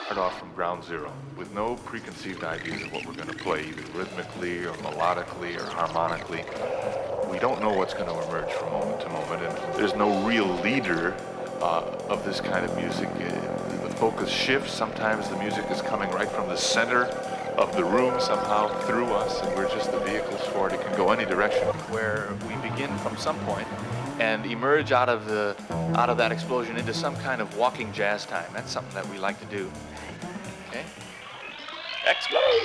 start off from ground zero with no preconceived ideas of what we're going to play, either rhythmically or melodically or harmonically. We don't know what's going to emerge from moment to moment, and there's no real leader of this kind of music. The focus shifts. Sometimes the music is coming right from the center of the room somehow through us, and we're just the vehicles for it. It can go any direction. Where we begin from some point and emerge out of that explosion into some kind of walking jazz time. That's something that we like to do. Okay? Explode!